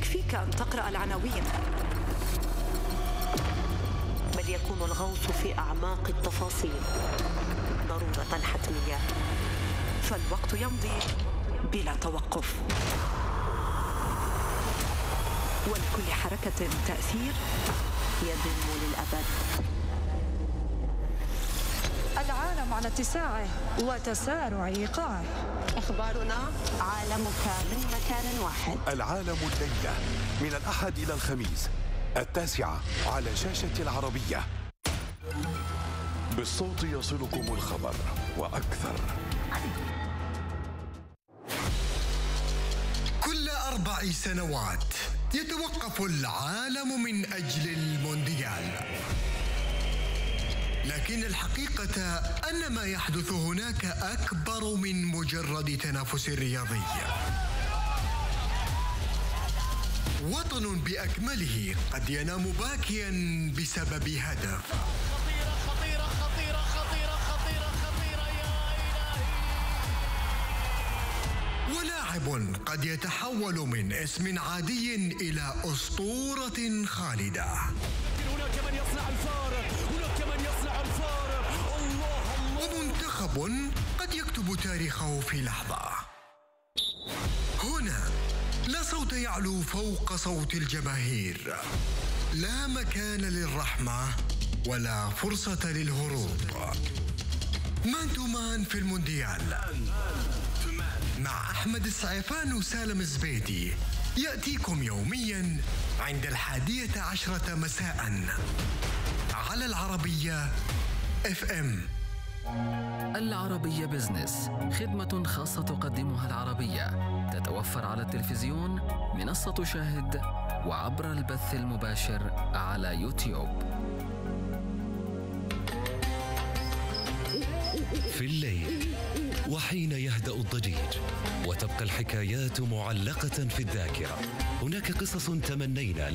يكفيك أن تقرأ العناوين، بل يكون الغوص في أعماق التفاصيل ضرورة حتمية. فالوقت يمضي بلا توقف، ولكل حركة تأثير يدوم للأبد. العالم على اتساعه وتسارع إيقاعه. أخبارنا عالمك من مكان واحد. العالم الليلة من الأحد إلى الخميس 9 على شاشة العربية. بالصوت يصلكم الخبر وأكثر. كل 4 سنوات يتوقف العالم من أجل المونديال، لكن الحقيقة أن ما يحدث هناك أكبر من مجرد تنافس رياضي. وطن بأكمله قد ينام باكيا بسبب هدف. خطيرة يا إلهي. ولاعب قد يتحول من اسم عادي إلى أسطورة خالدة. هناك من يصنع الفارق، الله. ومنتخب قد يكتب تاريخه في لحظة. هنا لا صوت يعلو فوق صوت الجماهير، لا مكان للرحمة ولا فرصة للهروب. مان تو مان في المونديال مع أحمد السعيفان وسالم الزبيدي، يأتيكم يوميا عند 11 مساء على العربية FM. العربية بزنس، خدمة خاصة تقدمها العربية، تتوفر على التلفزيون، منصة شاهد، وعبر البث المباشر على يوتيوب. في الليل وحين يهدأ الضجيج وتبقى الحكايات معلقة في الذاكرة، هناك قصص تمنينا